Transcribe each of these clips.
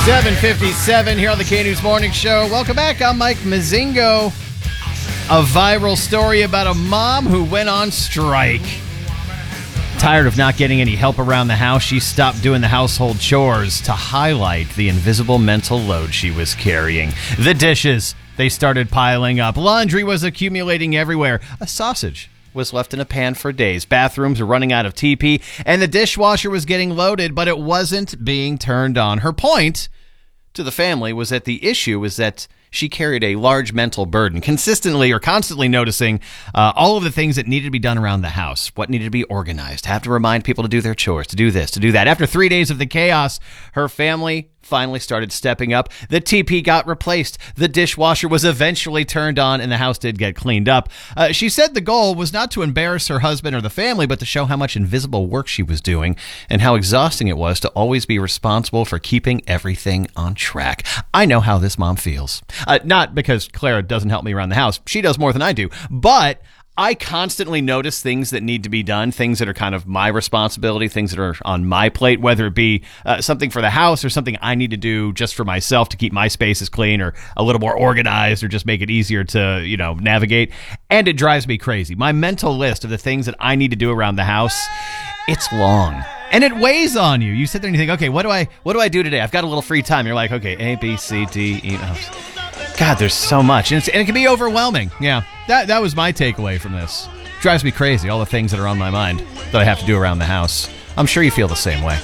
7:57 here on the K-News Morning Show. Welcome back. I'm Mike Mazingo. A viral story about a mom who went on strike. Tired of not getting any help around the house, she stopped doing the household chores to highlight the invisible mental load she was carrying. The dishes, they started piling up. Laundry was accumulating everywhere. A sausage was left in a pan for days. Bathrooms were running out of TP, and the dishwasher was getting loaded, but it wasn't being turned on. Her point to the family was that the issue was that she carried a large mental burden, consistently or constantly noticing all of the things that needed to be done around the house, what needed to be organized, have to remind people to do their chores, to do this, to do that. After 3 days of the chaos, her family finally started stepping up. The TP got replaced. The dishwasher was eventually turned on, and the house did get cleaned up. She said the goal was not to embarrass her husband or the family, but to show how much invisible work she was doing and how exhausting it was to always be responsible for keeping everything on track. I know how this mom feels. Not because Clara doesn't help me around the house. She does more than I do. But I constantly notice things that need to be done, things that are kind of my responsibility, things that are on my plate, whether it be something for the house or something I need to do just for myself to keep my spaces clean or a little more organized or just make it easier to, navigate. And it drives me crazy. My mental list of the things that I need to do around the house, it's long. And it weighs on you. You sit there and you think, okay, what do I do today? I've got a little free time. You're like, okay, A, B, C, D, E. God, there's so much. And it can be overwhelming. Yeah, that was my takeaway from this. Drives me crazy, all the things that are on my mind that I have to do around the house. I'm sure you feel the same way.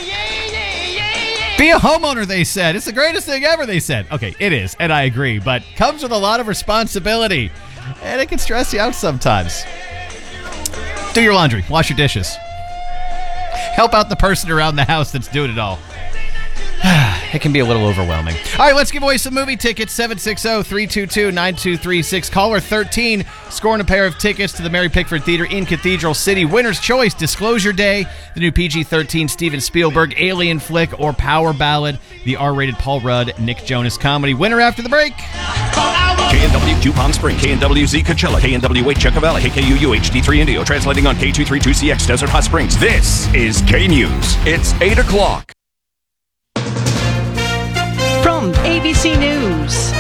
Be a homeowner, they said. It's the greatest thing ever, they said. Okay, it is, and I agree, but comes with a lot of responsibility, and it can stress you out sometimes. Do your laundry. Wash your dishes. Help out the person around the house that's doing it all. It can be a little overwhelming. All right, let's give away some movie tickets. 760-322-9236. Caller 13 scoring a pair of tickets to the Mary Pickford Theater in Cathedral City. Winner's Choice, Disclosure Day, the new PG-13 Steven Spielberg alien flick, or Power Ballad, the R-rated Paul Rudd, Nick Jonas comedy. Winner after the break. KNW Dupont Spring, KNWZ Coachella, KNWH Yucca Valley, KKUU HD3 Indio, translating on K232CX Desert Hot Springs. This is K-News. It's 8 o'clock. From ABC News,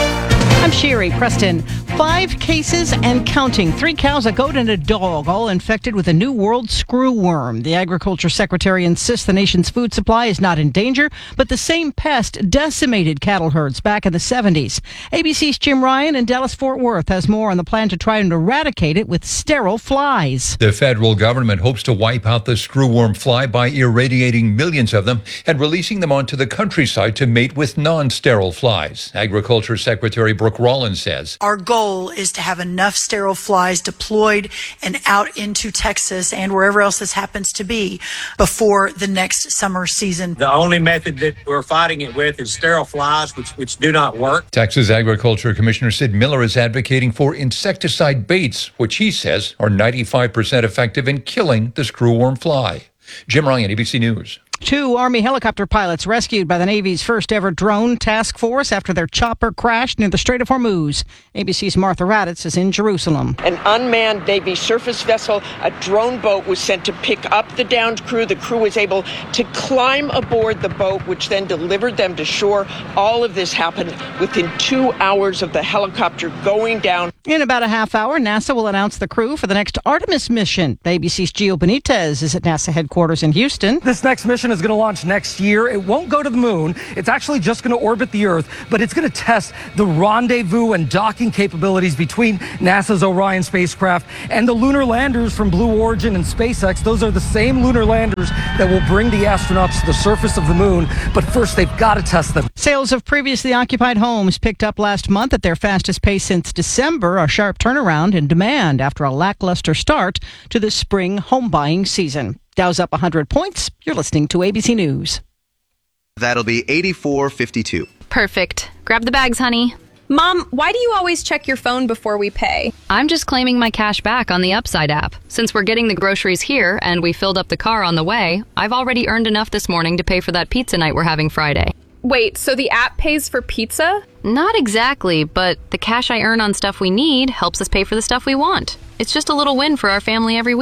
I'm Sherry Preston. 5 cases and counting. 3 cows, a goat, and a dog, all infected with a new world screwworm. The Agriculture Secretary insists the nation's food supply is not in danger, but the same pest decimated cattle herds back in the 70s. ABC's Jim Ryan in Dallas-Fort Worth has more on the plan to try and eradicate it with sterile flies. The federal government hopes to wipe out the screwworm fly by irradiating millions of them and releasing them onto the countryside to mate with non-sterile flies. Agriculture Secretary Brooke Rollins says, our goal is to have enough sterile flies deployed and out into Texas and wherever else this happens to be before the next summer season. The only method that we're fighting it with is sterile flies, which do not work. Texas Agriculture Commissioner Sid Miller is advocating for insecticide baits, which he says are 95% effective in killing the screwworm fly. Jim Ryan, ABC News. 2 Army helicopter pilots rescued by the Navy's first ever drone task force after their chopper crashed near the Strait of Hormuz. ABC's Martha Raddatz is in Jerusalem. An unmanned Navy surface vessel, a drone boat, was sent to pick up the downed crew. The crew was able to climb aboard the boat, which then delivered them to shore. All of this happened within 2 hours of the helicopter going down. In about a half hour, NASA will announce the crew for the next Artemis mission. ABC's Gio Benitez is at NASA headquarters in Houston. This next mission is going to launch next year. It won't go to the moon. It's actually just going to orbit the Earth, but it's going to test the rendezvous and docking capabilities between NASA's Orion spacecraft and the lunar landers from Blue Origin and SpaceX. Those are the same lunar landers that will bring the astronauts to the surface of the moon, but first they've got to test them. Sales of previously occupied homes picked up last month at their fastest pace since December, a sharp turnaround in demand after a lackluster start to the spring home buying season. Dow's up 100 points. You're listening to ABC News. That'll be 84.52. Perfect. Grab the bags, honey. Mom, why do you always check your phone before we pay? I'm just claiming my cash back on the Upside app. Since we're getting the groceries here and we filled up the car on the way, I've already earned enough this morning to pay for that pizza night we're having Friday. Wait, so the app pays for pizza? Not exactly, but the cash I earn on stuff we need helps us pay for the stuff we want. It's just a little win for our family every week.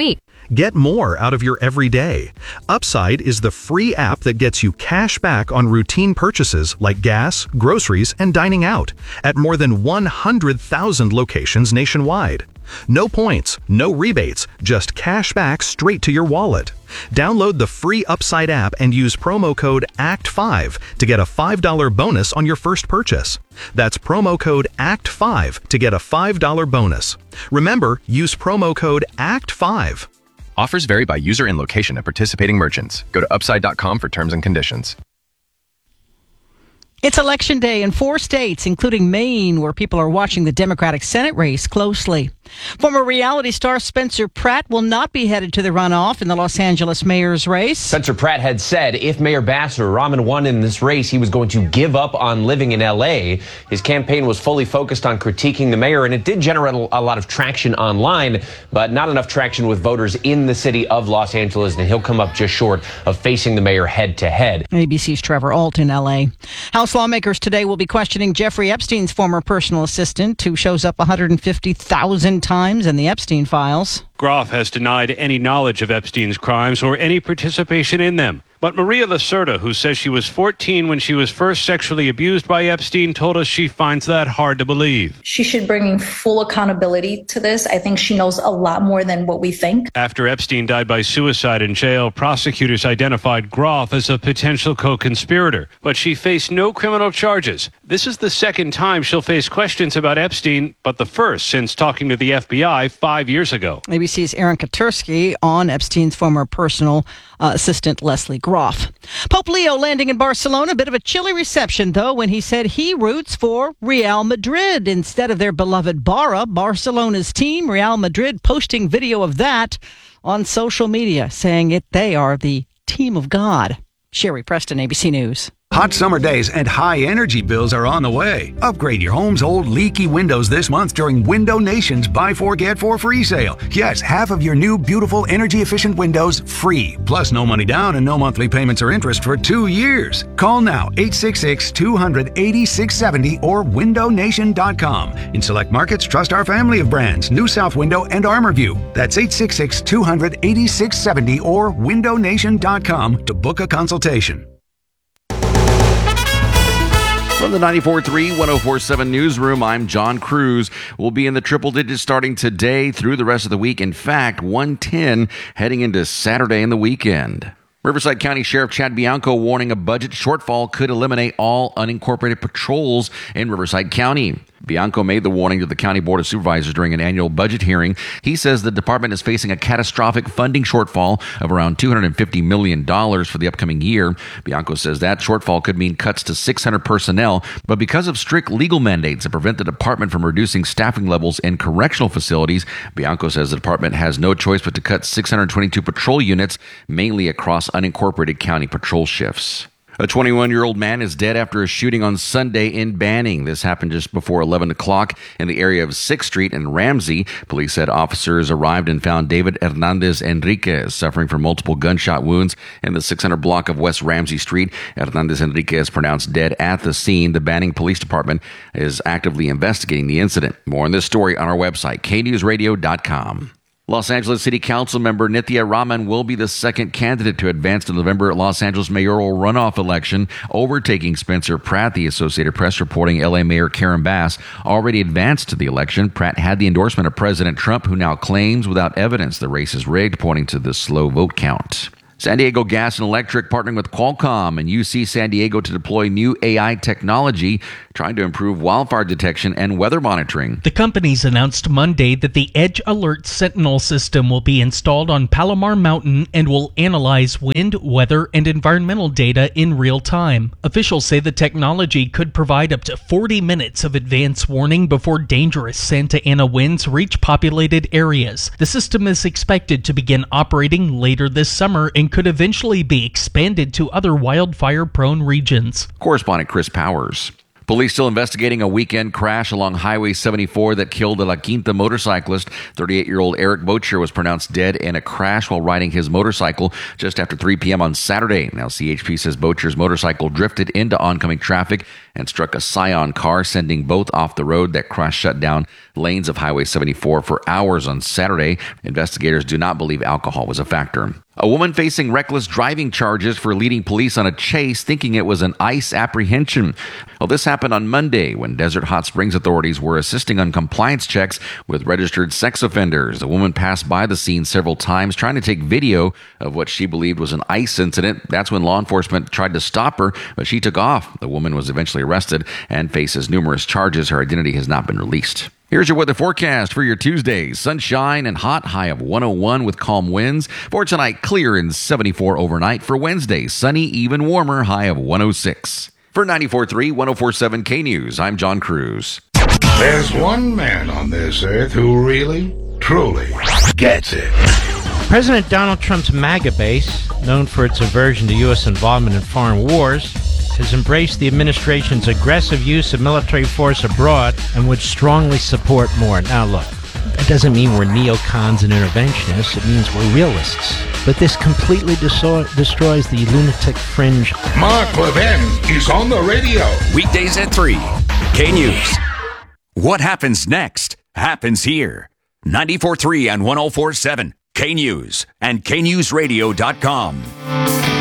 Get more out of your everyday. Upside is the free app that gets you cash back on routine purchases like gas, groceries, and dining out at more than 100,000 locations nationwide. No points, no rebates, just cash back straight to your wallet. Download the free Upside app and use promo code ACT5 to get a $5 bonus on your first purchase. That's promo code ACT5 to get a $5 bonus. Remember, use promo code ACT5. Offers vary by user and location at participating merchants. Go to upside.com for terms and conditions. It's Election Day in 4 states, including Maine, where people are watching the Democratic Senate race closely. Former reality star Spencer Pratt will not be headed to the runoff in the Los Angeles mayor's race. Spencer Pratt had said if Mayor Bassler-Rahman won in this race, he was going to give up on living in L.A. His campaign was fully focused on critiquing the mayor, and it did generate a lot of traction online, but not enough traction with voters in the city of Los Angeles, and he'll come up just short of facing the mayor head-to-head. ABC's Trevor Ault in L.A. House lawmakers today will be questioning Jeffrey Epstein's former personal assistant, who shows up 150,000 times in the Epstein files. Groff has denied any knowledge of Epstein's crimes or any participation in them. But Maria Lacerda, who says she was 14 when she was first sexually abused by Epstein, told us she finds that hard to believe. She should bring full accountability to this. I think she knows a lot more than what we think. After Epstein died by suicide in jail, prosecutors identified Groff as a potential co-conspirator, but she faced no criminal charges. This is the second time she'll face questions about Epstein, but the first since talking to the FBI 5 years ago. ABC's Aaron Katursky on Epstein's former personal assistant Leslie Groff. Pope Leo landing in Barcelona. A bit of a chilly reception, though, when he said he roots for Real Madrid instead of their beloved Barcelona's team. Real Madrid posting video of that on social media, saying they are the team of God. Sherry Preston, ABC News. Hot summer days and high energy bills are on the way. Upgrade your home's old leaky windows this month during Window Nation's Buy 4 Get 4 free sale. Yes, half of your new beautiful energy efficient windows free. Plus no money down and no monthly payments or interest for 2 years. Call now 866-200-8670 or windownation.com. In select markets, trust our family of brands, New South Window and ArmorView. That's 866-200-8670 or windownation.com to book a consultation. From the 94.3 104.7 newsroom, I'm John Cruz. We'll be in the triple digits starting today through the rest of the week. In fact, 110 heading into Saturday and the weekend. Riverside County Sheriff Chad Bianco warning a budget shortfall could eliminate all unincorporated patrols in Riverside County. Bianco made the warning to the County Board of Supervisors during an annual budget hearing. He says the department is facing a catastrophic funding shortfall of around $250 million for the upcoming year. Bianco says that shortfall could mean cuts to 600 personnel, but because of strict legal mandates that prevent the department from reducing staffing levels in correctional facilities, Bianco says the department has no choice but to cut 622 patrol units, mainly across unincorporated county patrol shifts. A 21-year-old man is dead after a shooting on Sunday in Banning. This happened just before 11 o'clock in the area of 6th Street and Ramsey. Police said officers arrived and found David Hernandez Enriquez suffering from multiple gunshot wounds in the 600 block of West Ramsey Street. Hernandez Enriquez pronounced dead at the scene. The Banning Police Department is actively investigating the incident. More on this story on our website, knewsradio.com. Los Angeles City Council member Nithya Raman will be the second candidate to advance to the November Los Angeles mayoral runoff election, overtaking Spencer Pratt. The Associated Press reporting LA Mayor Karen Bass already advanced to the election. Pratt had the endorsement of President Trump, who now claims without evidence the race is rigged, pointing to the slow vote count. San Diego Gas and Electric partnering with Qualcomm and UC San Diego to deploy new AI technology, trying to improve wildfire detection and weather monitoring. The companies announced Monday that the Edge Alert Sentinel system will be installed on Palomar Mountain and will analyze wind, weather, and environmental data in real time. Officials say the technology could provide up to 40 minutes of advance warning before dangerous Santa Ana winds reach populated areas. The system is expected to begin operating later this summer and could eventually be expanded to other wildfire-prone regions. Correspondent Chris Powers. Police still investigating a weekend crash along Highway 74 that killed a La Quinta motorcyclist. 38-year-old Eric Bocher was pronounced dead in a crash while riding his motorcycle just after 3 p.m. on Saturday. Now, CHP says Bocher's motorcycle drifted into oncoming traffic and struck a Scion car, sending both off the road. That crash shut down lanes of Highway 74 for hours on Saturday. Investigators do not believe alcohol was a factor. A woman facing reckless driving charges for leading police on a chase thinking it was an ICE apprehension. Well, this happened on Monday when Desert Hot Springs authorities were assisting on compliance checks with registered sex offenders. The woman passed by the scene several times trying to take video of what she believed was an ICE incident. That's when law enforcement tried to stop her, but she took off. The woman was eventually arrested and faces numerous charges. Her identity has not been released. Here's your weather forecast for your Tuesday. Sunshine and hot, high of 101 with calm winds. For tonight, clear and 74 overnight. For Wednesday, sunny, even warmer, high of 106. For 94.3, 104.7 K-News, I'm John Cruz. There's one man on this earth who really, truly gets it. President Donald Trump's MAGA base, known for its aversion to U.S. involvement in foreign wars, has embraced the administration's aggressive use of military force abroad and would strongly support more. Now look, that doesn't mean we're neocons and interventionists. It means we're realists. But this completely destroys the lunatic fringe. Mark Levin is on the radio. Weekdays at 3. K-News. What happens next happens here. 94.3 and 104.7 K-News and KNewsRadio.com.